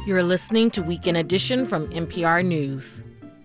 You're listening to Weekend Edition from NPR News.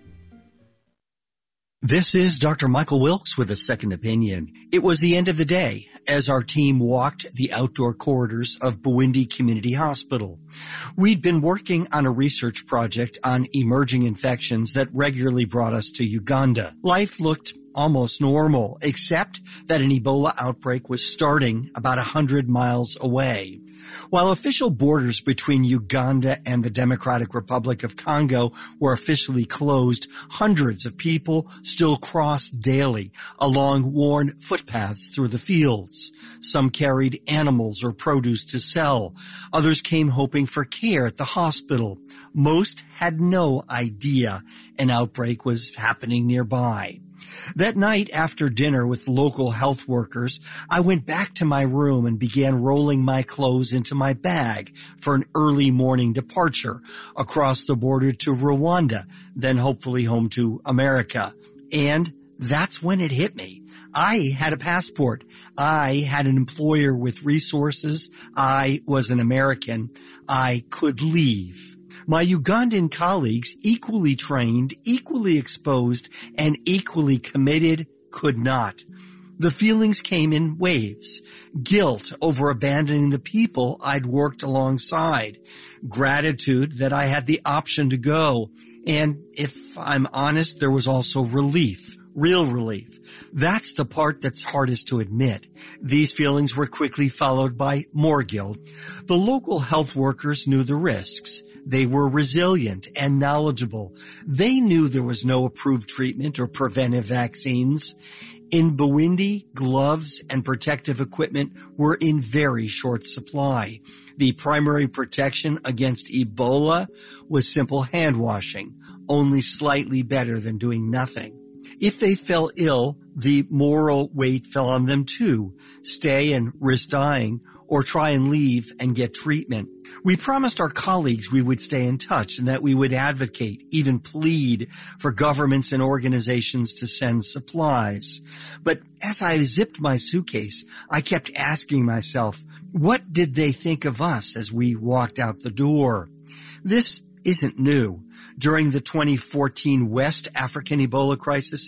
This is Dr. Michael Wilkes with a second opinion. It was the end of the day as our team walked the outdoor corridors of Bwindi Community Hospital. We'd been working on a research project on emerging infections that regularly brought us to Uganda. Life looked almost normal, except that an Ebola outbreak was starting about 100 miles away. While official borders between Uganda and the Democratic Republic of Congo were officially closed, hundreds of people still crossed daily along worn footpaths through the fields. Some carried animals or produce to sell. Others came hoping for care at the hospital. Most had no idea an outbreak was happening nearby. That night after dinner with local health workers, I went back to my room and began rolling my clothes into my bag for an early morning departure across the border to Rwanda, then hopefully home to America. And that's when it hit me. I had a passport. I had an employer with resources. I was an American. I could leave. My Ugandan colleagues, equally trained, equally exposed, and equally committed, could not. The feelings came in waves. Guilt over abandoning the people I'd worked alongside. Gratitude that I had the option to go. And if I'm honest, there was also relief. Real relief. That's the part that's hardest to admit. These feelings were quickly followed by more guilt. The local health workers knew the risks. They were resilient and knowledgeable. They knew there was no approved treatment or preventive vaccines. In Bwindi, gloves and protective equipment were in very short supply. The primary protection against Ebola was simple hand washing, only slightly better than doing nothing. If they fell ill, the moral weight fell on them too. Stay and risk dying, or try and leave and get treatment. We promised our colleagues we would stay in touch and that we would advocate, even plead, for governments and organizations to send supplies. But as I zipped my suitcase, I kept asking myself, what did they think of us as we walked out the door? This isn't new. During the 2014 West African Ebola crisis,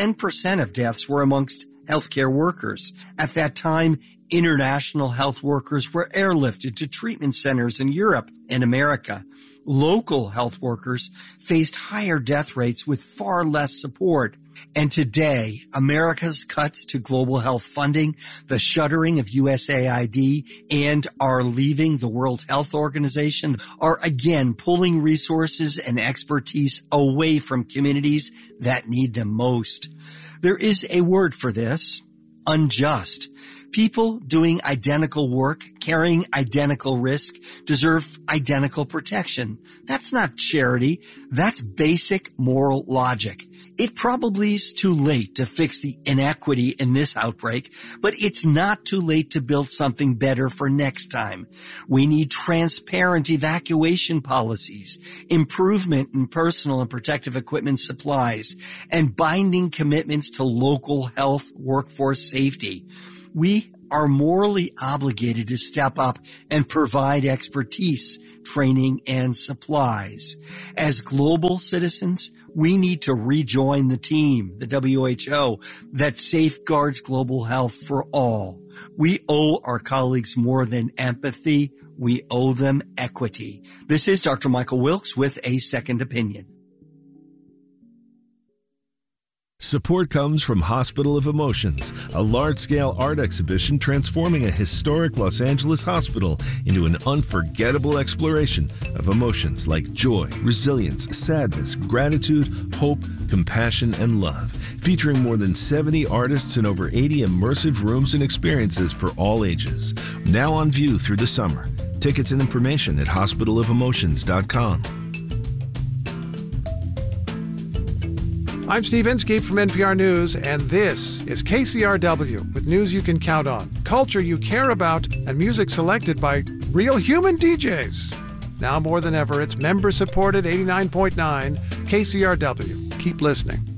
10% of deaths were amongst healthcare workers. At that time, international health workers were airlifted to treatment centers in Europe and America. Local health workers faced higher death rates with far less support. And today, America's cuts to global health funding, the shuttering of USAID, and our leaving the World Health Organization are again pulling resources and expertise away from communities that need them most. There is a word for this: unjust. People doing identical work, carrying identical risk, deserve identical protection. That's not charity. That's basic moral logic. It probably is too late to fix the inequity in this outbreak, but it's not too late to build something better for next time. We need transparent evacuation policies, improvement in personal and protective equipment supplies, and binding commitments to local health workforce safety. We are morally obligated to step up and provide expertise, training, and supplies. As global citizens, we need to rejoin the team, the WHO, that safeguards global health for all. We owe our colleagues more than empathy. We owe them equity. This is Dr. Michael Wilkes with a second opinion. Support comes from Hospital of Emotions, a large-scale art exhibition transforming a historic Los Angeles hospital into an unforgettable exploration of emotions like joy, resilience, sadness, gratitude, hope, compassion, and love. Featuring more than 70 artists and over 80 immersive rooms and experiences for all ages. Now on view through the summer. Tickets and information at hospitalofemotions.com. I'm Steve Inskeep from NPR News, and this is KCRW with news you can count on, culture you care about, and music selected by real human DJs. Now more than ever, it's member-supported 89.9 KCRW. Keep listening.